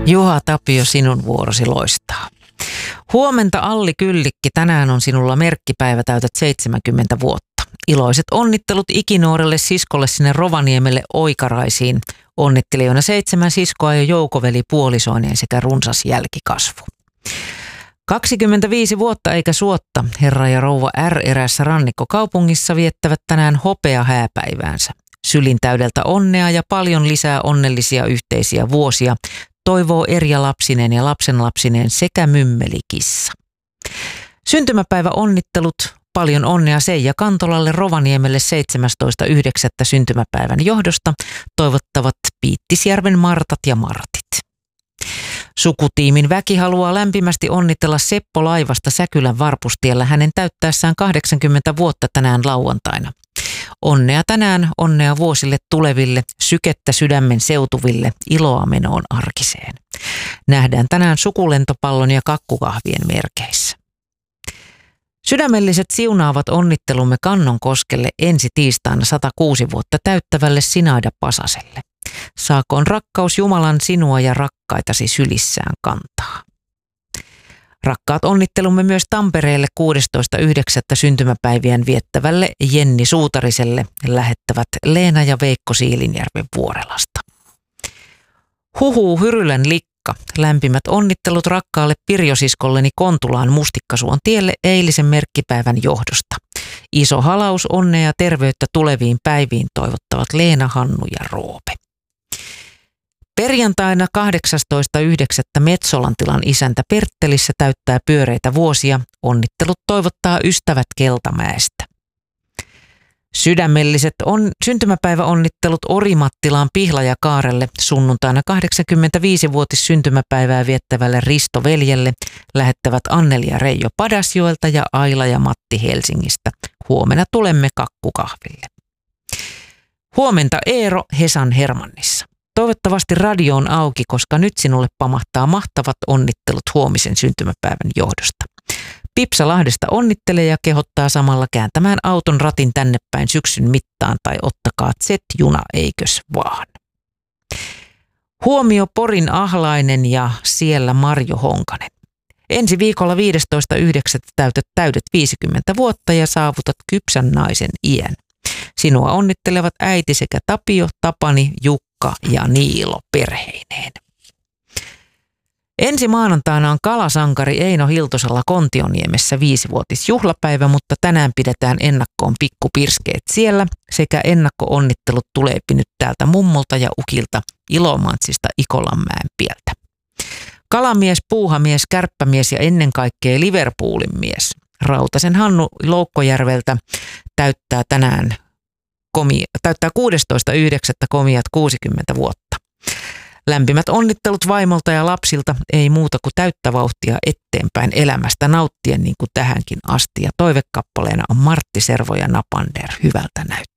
Juha Tapio, sinun vuorosi loistaa. Huomenta Alli Kyllikki, tänään on sinulla merkkipäivä, täytät 70 vuotta. Iloiset onnittelut ikinuorelle siskolle sinne Rovaniemelle Oikaraisiin. Onnittelijoina 7 siskoa ja joukkoveli puolisoineen sekä runsas jälkikasvu. 25 vuotta eikä suotta herra ja rouva R eräässä rannikkokaupungissa viettävät tänään hopeahääpäiväänsä. Sylin täydeltä onnea ja paljon lisää onnellisia yhteisiä vuosia, toivoo Erja lapsineen ja lapsenlapsineen sekä mymmelikissa. Syntymäpäivä onnittelut, paljon onnea Seija Kantolalle Rovaniemelle 17.9. syntymäpäivän johdosta, toivottavat Piittisjärven Martat ja Martit. Sukutiimin väki haluaa lämpimästi onnitella Seppo Laivasta Säkylän Varpustiellä hänen täyttäessään 80 vuotta tänään lauantaina. Onnea tänään, onnea vuosille tuleville, sykettä sydämen seutuville, iloa menoon arkiseen. Nähdään tänään sukulentopallon ja kakkukahvien merkeissä. Sydämelliset siunaavat onnittelumme Kannonkoskelle ensi tiistaina 106 vuotta täyttävälle Sinaida Pasaselle. Saakoon rakkaus Jumalan sinua ja rakkaitasi sylissään kantaa. Rakkaat onnittelumme myös Tampereelle 16.9. syntymäpäivien viettävälle Jenni Suutariselle lähettävät Leena ja Veikko Siilinjärven Vuorelasta. Huhu Hyrylän likka, lämpimät onnittelut rakkaalle Pirjosiskolleni Kontulaan Mustikkasuon tielle eilisen merkkipäivän johdosta. Iso halaus, onnea ja terveyttä tuleviin päiviin toivottavat Leena, Hannu ja Roope. Perjantaina 18.9. Metsolan tilan isäntä Perttelissä täyttää pyöreitä vuosia. Onnittelut toivottaa ystävät Keltamäestä. Sydämelliset syntymäpäiväonnittelut Orimattilaan Pihlajakaarelle sunnuntaina 85-vuotis syntymäpäivää viettävälle Risto veljelle lähettävät Anneli ja Reijo Padasjoelta ja Aila ja Matti Helsingistä. Huomenna tulemme kakkukahville. Huomenta Eero Hesan Hermannissa. Toivottavasti radio on auki, koska nyt sinulle pamahtaa mahtavat onnittelut huomisen syntymäpäivän johdosta. Pipsa Lahdesta onnittelee ja kehottaa samalla kääntämään auton ratin tänne päin syksyn mittaan tai ottakaa Z-juna eikös vaan. Huomio Porin Ahlainen ja siellä Marjo Honkanen. Ensi viikolla 15.9. täytät 50 vuotta ja saavutat kypsän naisen iän. Sinua onnittelevat äiti sekä Tapio, Tapani, Jukka ja Niilo perheineen. Ensi maanantaina on kalasankari Eino Hiltosella Kontioniemessä 5-vuotisjuhlapäivä, mutta tänään pidetään ennakkoon pikkupirskeet siellä sekä ennakko-onnittelut tuleepi nyt täältä mummolta ja ukilta Ilomantsista Ikolanmäen pieltä. Kalamies, puuhamies, kärppämies ja ennen kaikkea Liverpoolin mies Rautasen Hannu Loukkojärveltä täyttää tänään 16.9. komiat 60 vuotta. Lämpimät onnittelut vaimolta ja lapsilta, ei muuta kuin täyttä vauhtia eteenpäin elämästä nauttien niin kuin tähänkin asti. Ja toivekappaleena on Martti Servo ja Napander, hyvältä näyttää.